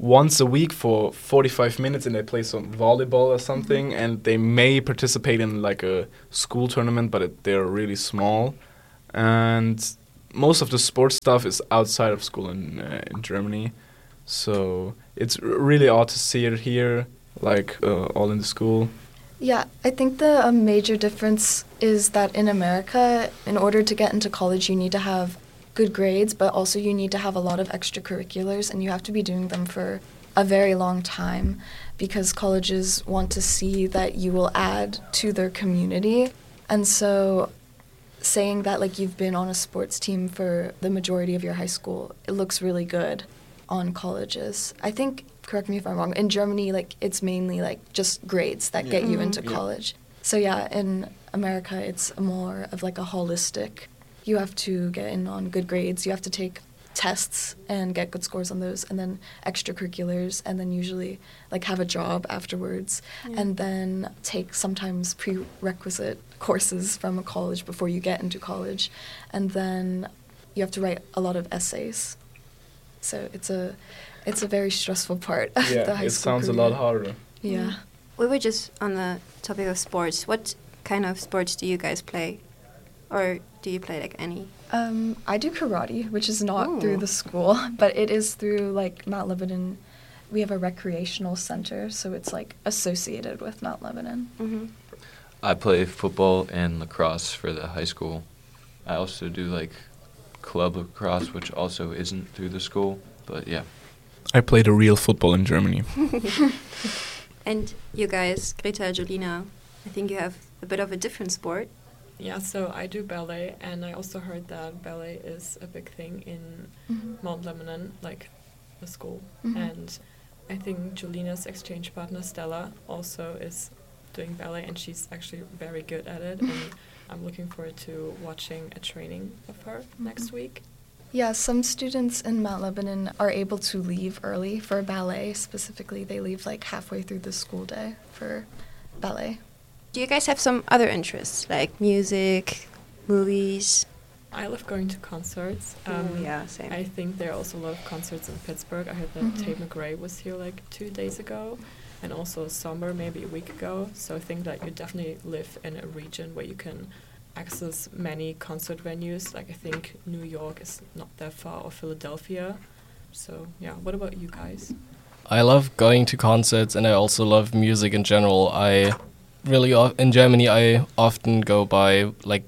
once a week for forty-five minutes, and they play some volleyball or something, and they may participate in like a school tournament, but it, they're really small. And most of the sports stuff is outside of school in uh, in Germany, so it's r- really odd to see it here, like uh, all in the school. Yeah, I think the um, major difference is that in America, in order to get into college, you need to have good grades, but also you need to have a lot of extracurriculars, and you have to be doing them for a very long time because colleges want to see that you will add to their community. And so saying that like you've been on a sports team for the majority of your high school, it looks really good on colleges. I think, correct me if I'm wrong, in Germany, like it's mainly like just grades that Yeah. get you Mhm. into Yeah. college. So yeah, in America, it's more of like a holistic. You have to get in on good grades. You have to take tests and get good scores on those, and then extracurriculars, and then usually like have a job afterwards, Yeah. and then take sometimes prerequisite courses from a college before you get into college, and then you have to write a lot of essays. So it's a it's a very stressful part of Yeah, the high it school sounds a career. lot harder. Yeah. We were just on the topic of sports. What kind of sports do you guys play? Or do you play like any? Um, I do karate, which is not Ooh. through the school, but it is through like Mount Lebanon. We have a recreational center, so it's like associated with Mount Lebanon. Mm-hmm. I play football and lacrosse for the high school. I also do like club lacrosse, which also isn't through the school, but yeah. I played a real football in Germany. And you guys, Greta, Jolina, I think you have a bit of a different sport. Yeah, so I do ballet, and I also heard that ballet is a big thing in Mhm. Mount Lebanon, like the school. Mhm. And I think Jolina's exchange partner, Stella, also is doing ballet, and she's actually very good at it. And I'm looking forward to watching a training of her next week. Yeah, some students in Mount Lebanon are able to leave early for ballet. Specifically, they leave like halfway through the school day for ballet. Do you guys have some other interests, like music, movies? I love going to concerts. Ooh, yeah, same. I think there are also a lot of concerts in Pittsburgh. I heard that Mhm. Tate McRae was here like two days ago, and also Somber maybe a week ago. So I think that you definitely live in a region where you can access many concert venues. Like I think New York is not that far, or Philadelphia. So yeah, what about you guys? I love going to concerts, and I also love music in general. I really o- in Germany I often go buy like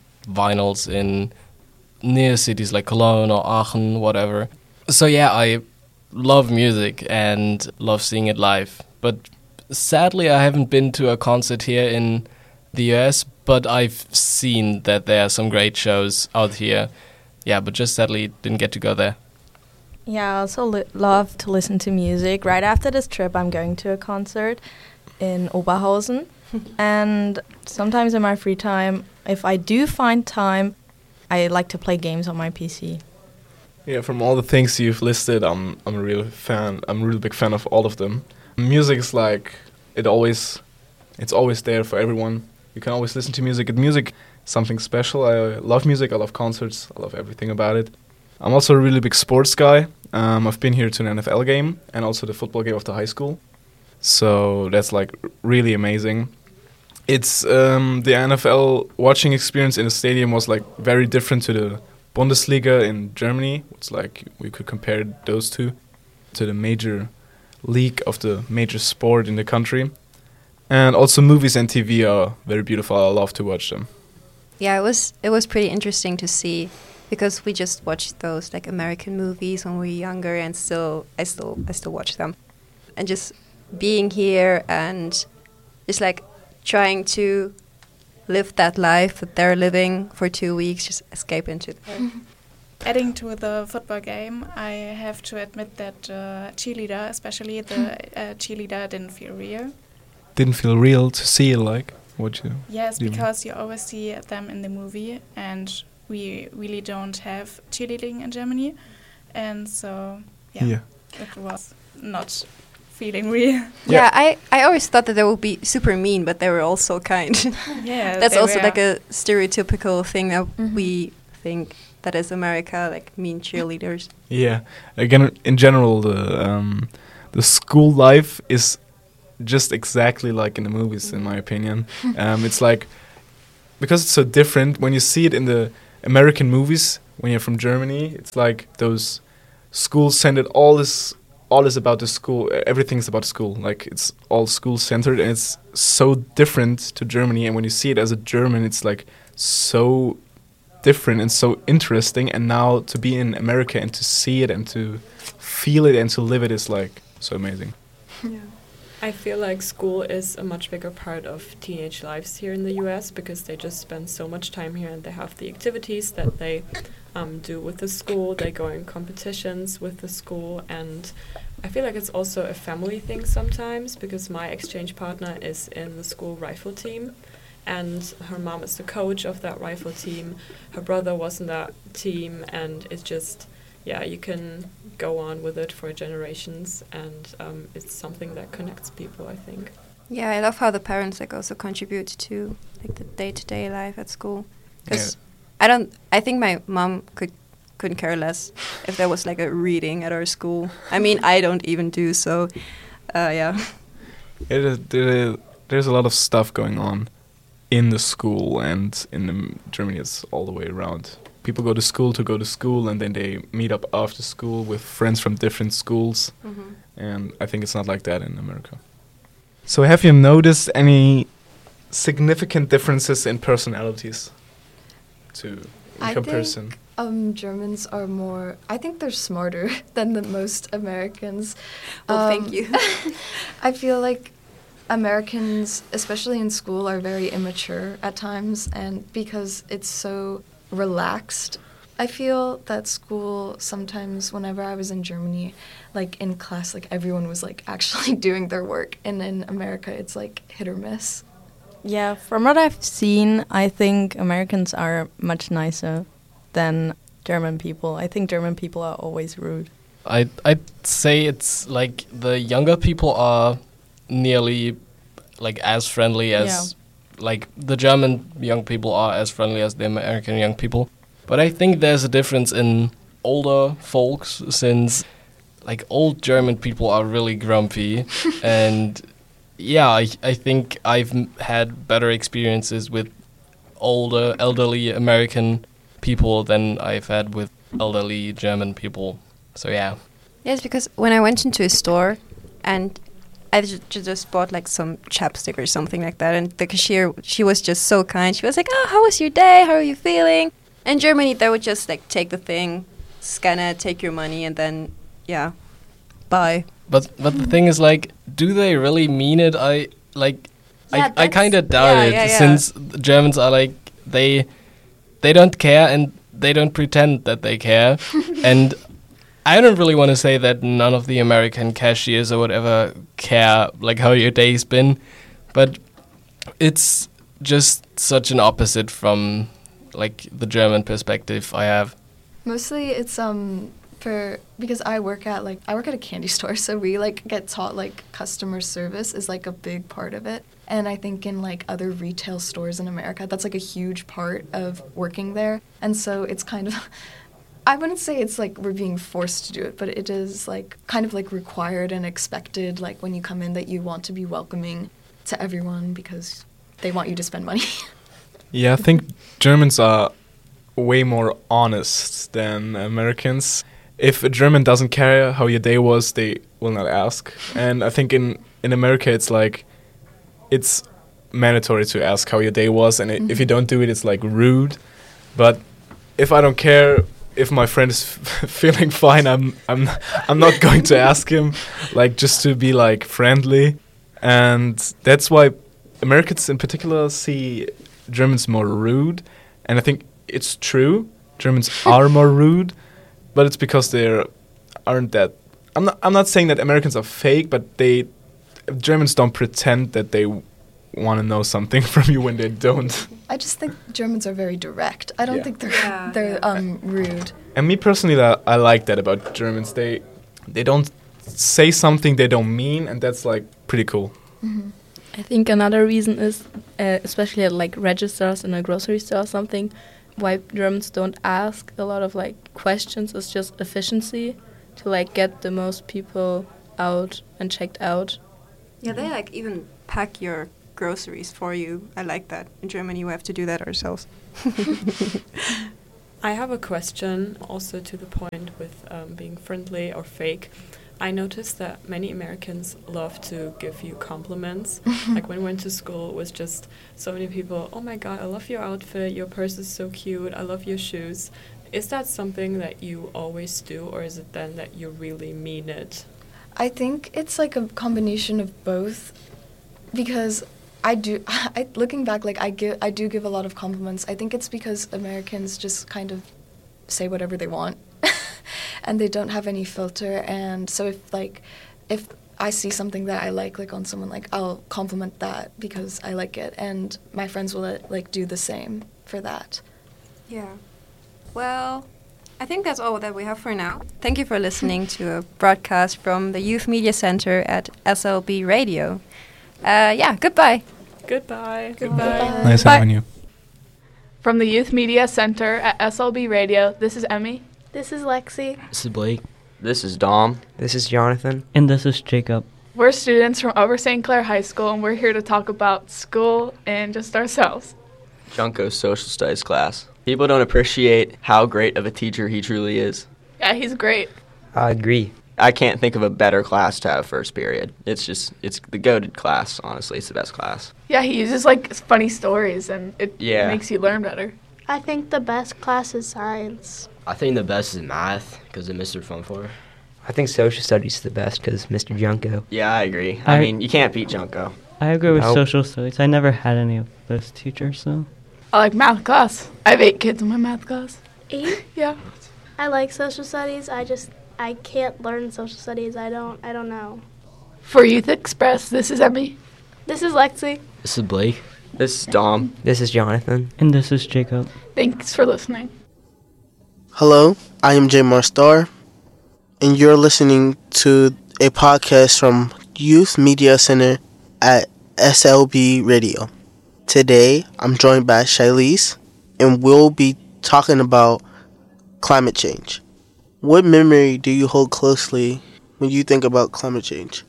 vinyls in near cities like Cologne or Aachen, whatever. So yeah, I love music and love seeing it live. But sadly, I haven't been to a concert here in the U S, but I've seen that there are some great shows out here. Yeah, but just sadly didn't get to go there. Yeah, I also li- love to listen to music. Right after this trip, I'm going to a concert in Oberhausen. And sometimes in my free time, if I do find time, I like to play games on my P C. Yeah, from all the things you've listed, I'm I'm a real fan. I'm a real big fan of all of them. Music is like it always, it's always there for everyone. You can always listen to music. And music is something special. I love music. I love concerts. I love everything about it. I'm also a really big sports guy. Um, I've been here to an N F L game and also the football game of the high school. So that's like r- really amazing. It's um, the N F L watching experience in the stadium was like very different to the Bundesliga in Germany. It's like we could compare those two to the major league of the major sport in the country. And also movies and T V are very beautiful. I love to watch them. Yeah, it was it was pretty interesting to see because we just watched those like American movies when we were younger, and still I still I still watch them, and just being here and just like trying to live that life that they're living for two weeks, just escape into there. Adding to the football game, I have to admit that uh, cheerleader, especially the uh, cheerleader, didn't feel real. Didn't feel real to see, like what you. Yes, do you mean? because you always see them in the movie, and we really don't have cheerleading in Germany, and so yeah, Yeah. it was not feeling real. Yeah, I, I always thought that they would be super mean, but they were also kind. Yeah, That's they also were. like a stereotypical thing that Mhm. we think that is America, like mean cheerleaders. Yeah, again, in general, the um, the school life is just exactly like in the movies, in my opinion. Um, it's like, because it's so different, when you see it in the American movies, when you're from Germany, it's like those schools centered, all this, all is about the school, everything's about school, like it's all school centered, and it's so different to Germany, and when you see it as a German, it's like so different and so interesting, and now to be in America and to see it and to feel it and to live it is like so amazing. Yeah. I feel like school is a much bigger part of teenage lives here in the U S because they just spend so much time here and they have the activities that they um, do with the school. They go in competitions with the school, and I feel like it's also a family thing sometimes because my exchange partner is in the school rifle team and her mom is the coach of that rifle team. Her brother was in that team, and it's just, yeah, you can go on with it for generations, and um, it's something that connects people, I think. Yeah, I love how the parents like also contribute to like the day-to-day life at school. Because yeah. I don't, I think my mom could couldn't care less if there was like a reading at our school. I mean, I don't even do so. Uh, yeah. It is, there, there's a lot of stuff going on in the school, and in the Germany it's all the way around. People go to school to go to school, and then they meet up after school with friends from different schools. Mm-hmm. And I think it's not like that in America. So have you noticed any significant differences in personalities to in I comparison? Think, um, Germans are more, I think they're smarter than the most Americans. Well, um, thank you. I feel like Americans, especially in school, are very immature at times, and because it's so relaxed, I feel that school sometimes, whenever I was in Germany, like in class, like everyone was like actually doing their work, and in America it's like hit or miss. Yeah, from what I've seen, I think Americans are much nicer than German people. I think German people are always rude. I'd, I'd say it's like the younger people are nearly like as friendly as yeah. like the German young people are as friendly as the American young people. But I think there's a difference in older folks, since like old German people are really grumpy. And yeah, I, I think I've m- had better experiences with older, elderly American people than I've had with elderly German people. So yeah. Yes, because when I went into a store and I ju- just bought like some chapstick or something like that, and the cashier, she was just so kind. She was like, "Oh, how was your day? How are you feeling?" In Germany, they would just like take the thing, scan it, take your money, and then yeah, bye. But but the thing is, like, do they really mean it? I like, yeah, I I kind of doubt yeah, it, yeah, yeah. since the Germans are like they they don't care and they don't pretend that they care, and I don't really want to say that none of the American cashiers or whatever care like how your day's been, but it's just such an opposite from like the German perspective I have. Mostly it's um for because I work at like I work at a candy store, so we like get taught like customer service is like a big part of it. And I think in like other retail stores in America, that's like a huge part of working there. And so it's kind of I wouldn't say it's like we're being forced to do it, but it is like kind of like required and expected, like when you come in, that you want to be welcoming to everyone because they want you to spend money. Yeah, I think Germans are way more honest than Americans. If a German doesn't care how your day was, they will not ask. And I think in, in America it's like, it's mandatory to ask how your day was, and it, mm-hmm. if you don't do it, it's like rude. But if I don't care, if my friend is f- feeling fine, I'm I'm I'm not going to ask him, like just to be like friendly. And that's why Americans in particular see Germans more rude, and I think it's true. Germans are more rude, but it's because they aren't that. I'm not. I'm not saying that Americans are fake, but they Germans don't pretend that they want to know something from you when they don't. I just think Germans are very direct. I don't Yeah. think they're Yeah, they're yeah. um rude. And me personally, that I like that about Germans. They they don't say something they don't mean, and that's like pretty cool. Mm-hmm. I think another reason is, uh, especially at like registers in a grocery store or something, why Germans don't ask a lot of like questions is just efficiency, to like get the most people out and checked out. Yeah, they like even pack your groceries for you. I like that. In Germany, we have to do that ourselves. I have a question also to the point with um, being friendly or fake. I noticed that many Americans love to give you compliments. Like when we went to school, it was just so many people, oh my god, I love your outfit, your purse is so cute, I love your shoes. Is that something that you always do, or is it then that you really mean it? I think it's like a combination of both, because I do, I, looking back, like I give, I do give a lot of compliments. I think it's because Americans just kind of say whatever they want. And they don't have any filter, and so if like if I see something that I like like on someone, like I'll compliment that because I like it, and my friends will like do the same for that. Yeah. Well, I think that's all that we have for now. Thank you for listening to a broadcast from the Youth Media Center at S L B Radio. Uh, yeah, goodbye. Goodbye. Goodbye. Nice Bye. having you. From the Youth Media Center at S L B Radio, this is Emmy. This is Lexi. This is Blake. This is Dom. This is Jonathan. And this is Jacob. We're students from Over Saint Clair High School, and we're here to talk about school and just ourselves. Junko's social studies class. People don't appreciate how great of a teacher he truly is. Yeah, he's great. I agree. I can't think of a better class to have first period. It's just, it's the goated class, honestly. It's the best class. Yeah, he uses, like, funny stories, and it yeah. makes you learn better. I think the best class is science. I think the best is math, because of Mister Funfor. I think social studies is the best, because Mister Junko. Yeah, I agree. I, I mean, you can't beat Junko. I agree with nope. social studies. I never had any of those teachers, so. I like math class. I have eight kids in my math class. Eight? Yeah. I like social studies. I just, I can't learn social studies. I don't, I don't know. For Youth Express, this is Emmy. This is Lexi. This is Blake. This is Dom. This is Jonathan. And this is Jacob. Thanks for listening. Hello, I am Jay Marstar, and you're listening to a podcast from Youth Media Center at S L B Radio. Today, I'm joined by Shailise, and we'll be talking about climate change. What memory do you hold closely when you think about climate change?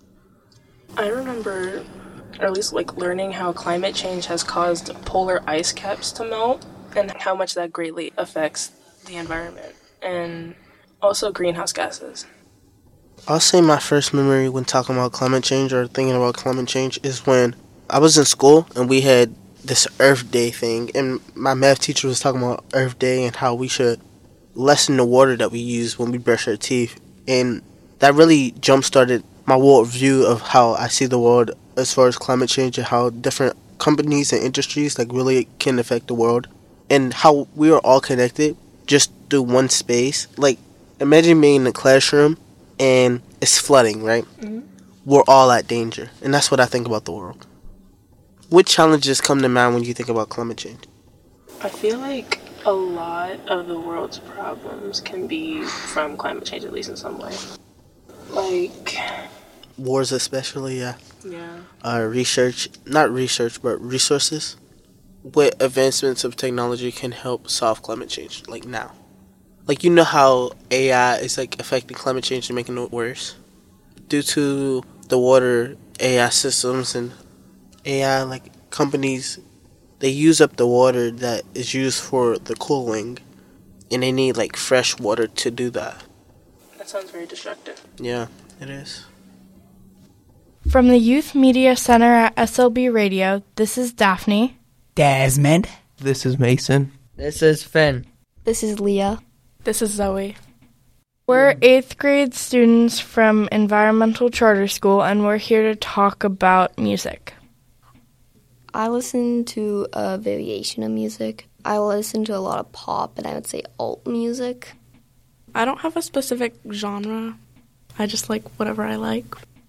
I remember, or at least like learning how climate change has caused polar ice caps to melt and how much that greatly affects the environment and also greenhouse gases. I'll say my first memory when talking about climate change or thinking about climate change is when I was in school and we had this Earth Day thing, and my math teacher was talking about Earth Day and how we should lessen the water that we use when we brush our teeth, and that really jump-started my world view of how I see the world as far as climate change and how different companies and industries like really can affect the world, and how we are all connected just through one space. Like, imagine being in a classroom and it's flooding, right? Mm-hmm. We're all at danger, and that's what I think about the world. What challenges come to mind when you think about climate change? I feel like a lot of the world's problems can be from climate change, at least in some way. Like wars especially, yeah. Yeah. Uh, research, not research, but resources. What advancements of technology can help solve climate change, like now? Like, you know how A I is like affecting climate change and making it worse? Due to the water A I systems and A I, like, companies, they use up the water that is used for the cooling, and they need, like, fresh water to do that. That sounds very destructive. Yeah, it is. From the Youth Media Center at S L B Radio, this is Daphne. Desmond. This is Mason. This is Finn. This is Leah. This is Zoe. We're eighth grade students from Environmental Charter School, and we're here to talk about music. I listen to a variation of music. I listen to a lot of pop, and I would say alt music. I don't have a specific genre. I just like whatever I like.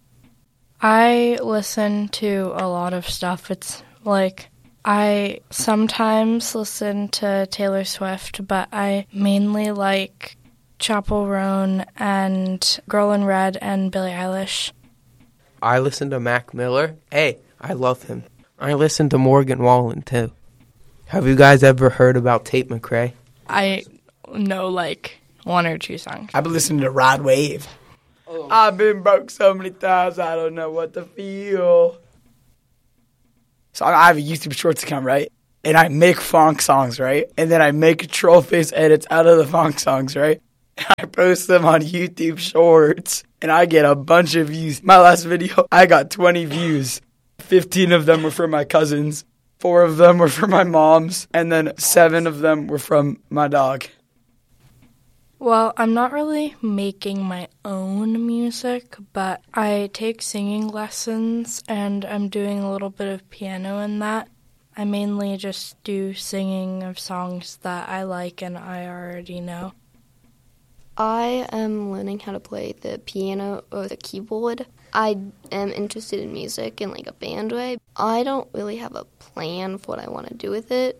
I listen to a lot of stuff. It's like I sometimes listen to Taylor Swift, but I mainly like Chappell Roan and Girl in Red and Billie Eilish. I listen to Mac Miller. Hey, I love him. I listen to Morgan Wallen, too. Have you guys ever heard about Tate McRae? I know like one or two songs. I've been listening to Rod Wave. Oh. I've been broke so many times, I don't know what to feel. So I have a YouTube Shorts account, right? And I make funk songs, right? And then I make troll face edits out of the funk songs, right? And I post them on YouTube Shorts. And I get a bunch of views. My last video, I got twenty views. fifteen of them were from my cousins. Four of them were from my mom's. And then seven of them were from my dog. Well, I'm not really making my own music, but I take singing lessons and I'm doing a little bit of piano in that. I mainly just do singing of songs that I like and I already know. I am learning how to play the piano or the keyboard. I am interested in music in like a band way. I don't really have a plan for what I want to do with it.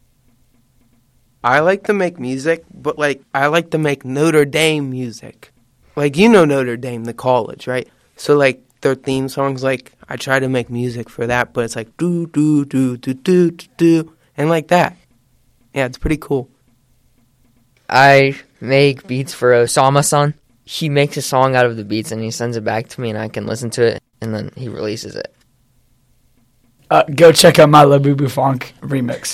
I like to make music, but like I like to make Notre Dame music. Like you know Notre Dame, the college, right? So like their theme songs, like I try to make music for that, but it's like do do do do do do do and like that. Yeah, it's pretty cool. I make beats for Osama-san. He makes a song out of the beats and he sends it back to me and I can listen to it and then he releases it. Uh, go check out my La Boo Boo Funk remix.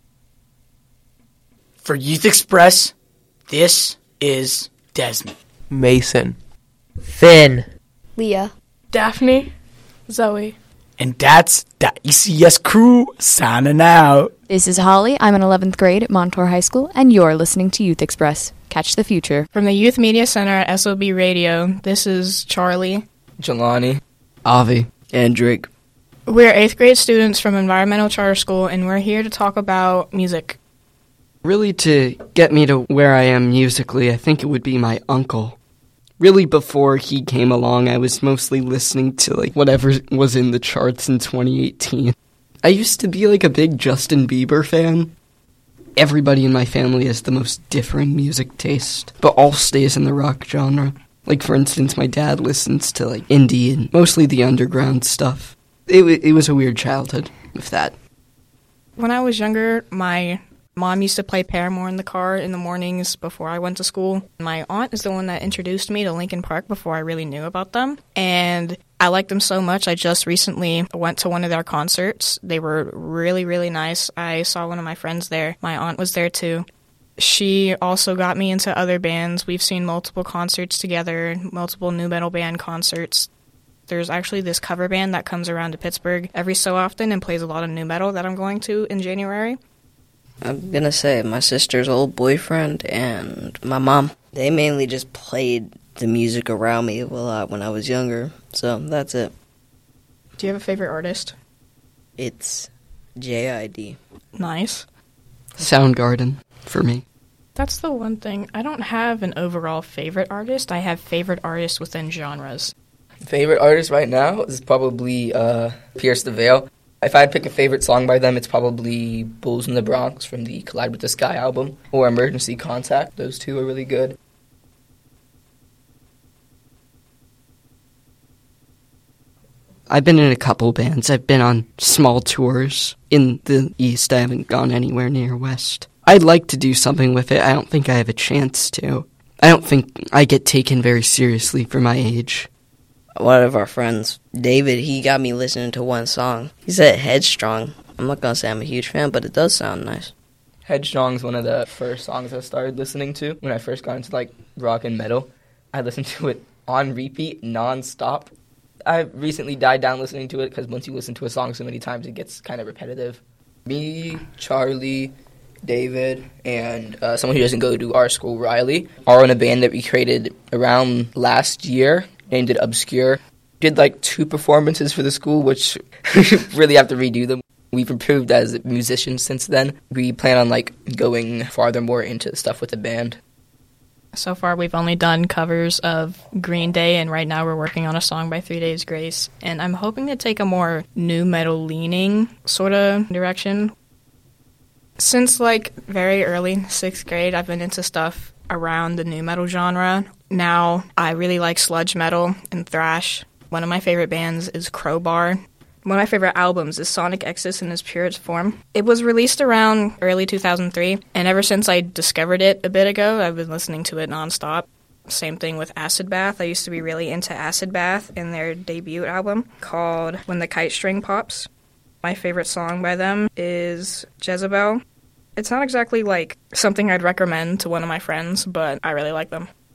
For Youth Express, this is Desmond. Mason. Finn. Leah. Daphne. Zoe. And that's the E C S crew signing out. This is Holly. I'm in eleventh grade at Montour High School, and you're listening to Youth Express. Catch the future. From the Youth Media Center at S O B Radio, this is Charlie. Jelani. Avi. And Drake. We're eighth grade students from Environmental Charter School, and we're here to talk about music. Really, to get me to where I am musically, I think it would be my uncle. Really, before he came along, I was mostly listening to, like, whatever was in the charts in twenty eighteen. I used to be, like, a big Justin Bieber fan. Everybody in my family has the most differing music taste, but all stays in the rock genre. Like, for instance, my dad listens to, like, indie and mostly the underground stuff. It, w- it was a weird childhood with that. When I was younger, my mom used to play Paramore in the car in the mornings before I went to school. My aunt is the one that introduced me to Linkin Park before I really knew about them. And I liked them so much, I just recently went to one of their concerts. They were really, really nice. I saw one of my friends there. My aunt was there too. She also got me into other bands. We've seen multiple concerts together, multiple nu metal band concerts. There's actually this cover band that comes around to Pittsburgh every so often and plays a lot of nu metal that I'm going to in January. I'm gonna say my sister's old boyfriend and my mom. They mainly just played the music around me a lot when I was younger, so that's it. Do you have a favorite artist? It's J I D. Nice. Soundgarden, for me. That's the one thing. I don't have an overall favorite artist. I have favorite artists within genres. Favorite artist right now is probably uh, Pierce the Veil. If I had to pick a favorite song by them, it's probably Bulls in the Bronx from the Collide with the Sky album, or Emergency Contact. Those two are really good. I've been in a couple bands. I've been on small tours in the East. I haven't gone anywhere near West. I'd like to do something with it. I don't think I have a chance to. I don't think I get taken very seriously for my age. One of our friends, David, he got me listening to one song. He said Headstrong. I'm not going to say I'm a huge fan, but it does sound nice. Headstrong's one of the first songs I started listening to when I first got into, like, rock and metal. I listened to it on repeat, non-stop. I recently died down listening to it because once you listen to a song so many times, it gets kind of repetitive. Me, Charlie, David, and uh, someone who doesn't go to our school, Riley, are in a band that we created around last year. Named it Obscure. Did like two performances for the school, which really have to redo them. We've improved as musicians since then. We plan on like going farther more into stuff with the band. So far we've only done covers of Green Day, and right now we're working on a song by Three Days Grace. And I'm hoping to take a more nu metal leaning sort of direction. Since like very early sixth grade, I've been into stuff around the nu metal genre. Now I really like sludge metal and thrash. One of my favorite bands is Crowbar. One of my favorite albums is Sonic X's in its purest form. It was released around early two thousand three, and ever since I discovered it a bit ago, I've been listening to it nonstop. Same thing with Acid Bath. I used to be really into Acid Bath in their debut album called When the Kite String Pops. My favorite song by them is Jezebel. It's not exactly like something I'd recommend to one of my friends, but I really like them.